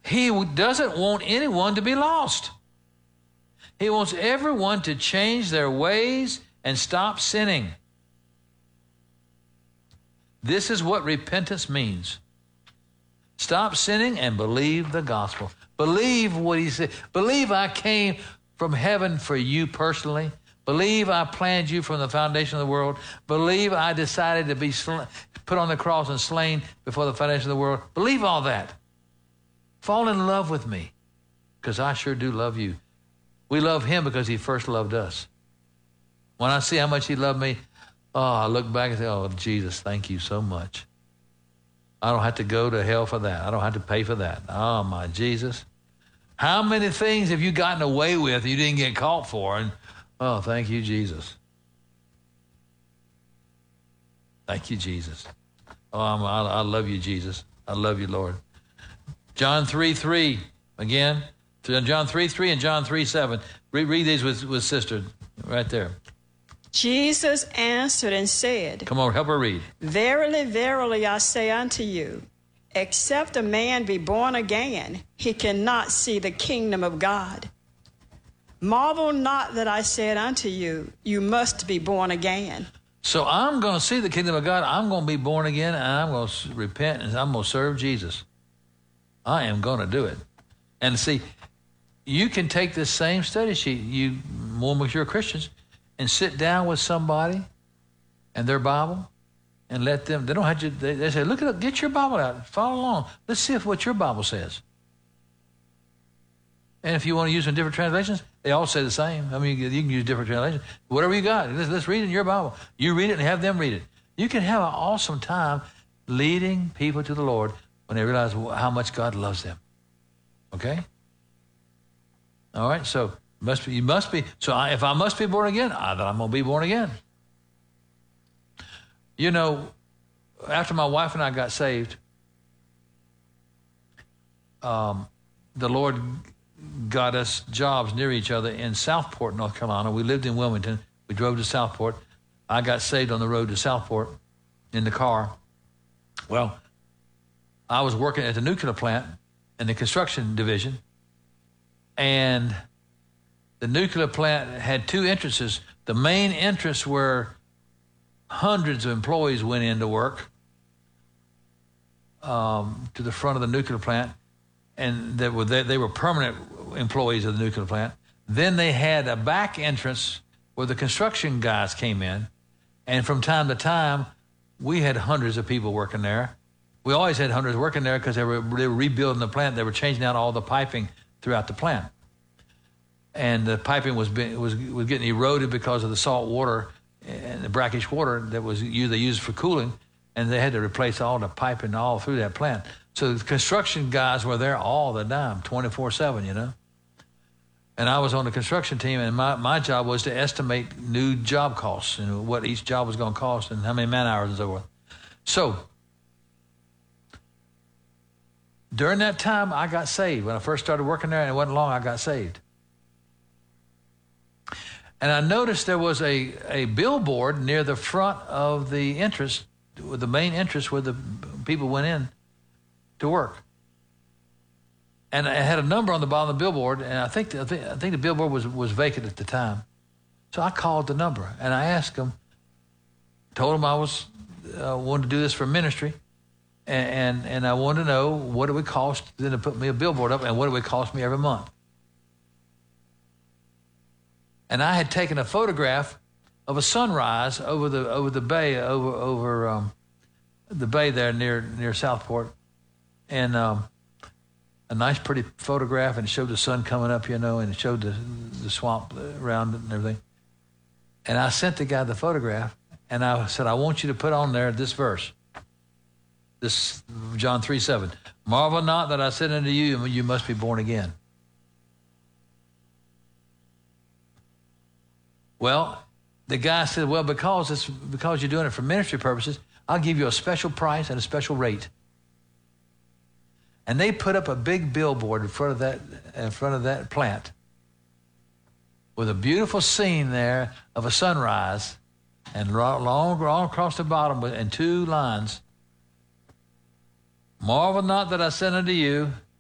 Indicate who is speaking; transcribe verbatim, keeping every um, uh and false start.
Speaker 1: He doesn't want anyone to be lost. He wants everyone to change their ways and stop sinning. This is what repentance means. Stop sinning and believe the gospel. Believe what he said. Believe I came from heaven for you personally. Believe I planned you from the foundation of the world. Believe I decided to be sl- put on the cross and slain before the foundation of the world. Believe all that. Fall in love with me, because I sure do love you. We love him because he first loved us. When I see how much he loved me, oh, I look back and say, oh, Jesus, thank you so much. I don't have to go to hell for that. I don't have to pay for that. Oh, my Jesus. How many things have you gotten away with you didn't get caught for? And oh, thank you, Jesus. Thank you, Jesus. Oh, I'm, I, I love you, Jesus. I love you, Lord. John three three, again. John three three and John three seven. Read, read these with, with sister right there.
Speaker 2: Jesus answered and said,
Speaker 1: come on, help her read.
Speaker 2: Verily, verily, I say unto you, except a man be born again, he cannot see the kingdom of God. Marvel not that I said unto you, you must be born again.
Speaker 1: So I'm going to see the kingdom of God. I'm going to be born again, and I'm going to repent, and I'm going to serve Jesus. I am going to do it. And see, you can take this same study sheet, you more mature Christians, and sit down with somebody and their Bible and let them, they don't have to, they, they say, look it up, get your Bible out, follow along. Let's see if what your Bible says. And if you want to use some different translations, they all say the same. I mean, you can use different translations. Whatever you got, let's, let's read it in your Bible. You read it and have them read it. You can have an awesome time leading people to the Lord when they realize how much God loves them. Okay? All right, so must be, you must be, so I, if I must be born again, I, then I'm going to be born again. You know, after my wife and I got saved, um, the Lord got us jobs near each other in Southport, North Carolina. We lived in Wilmington. We drove to Southport. I got saved on the road to Southport in the car. Well, I was working at the nuclear plant in the construction division, and the nuclear plant had two entrances. The main entrance where hundreds of employees went in to work um, to the front of the nuclear plant, and they were, they, they were permanent employees of the nuclear plant. Then they had a back entrance where the construction guys came in, and from time to time, we had hundreds of people working there. We always had hundreds working there because they were, they were rebuilding the plant. They were changing out all the piping throughout the plant. And the piping was being, was was getting eroded because of the salt water and the brackish water that was used, they used for cooling, and they had to replace all the piping all through that plant. So the construction guys were there all the time, twenty-four seven, you know. And I was on the construction team, and my, my job was to estimate new job costs and what each job was going to cost and how many man hours and so forth. So during that time, I got saved. When I first started working there, and it wasn't long, I got saved. And I noticed there was a, a billboard near the front of the entrance, with the main entrance where the people went in to work. And it had a number on the bottom of the billboard, and I think the, I think, I think the billboard was, was vacant at the time. So I called the number, and I asked them, told them I was uh, wanted to do this for ministry, and, and and I wanted to know what it would cost then to put me a billboard up, and what it would cost me every month. And I had taken a photograph of a sunrise over the over the bay, over over um, the bay there near near Southport, and um, a nice, pretty photograph, and it showed the sun coming up, you know, and it showed the the swamp around it and everything. And I sent the guy the photograph, and I said, I want you to put on there this verse, this John three seven. Marvel not that I said unto you, you must be born again. Well, the guy said, well, because it's because you're doing it for ministry purposes, I'll give you a special price and a special rate. And they put up a big billboard in front of that in front of that plant with a beautiful scene there of a sunrise, and long, long across the bottom in two lines. Marvel not that I said unto you,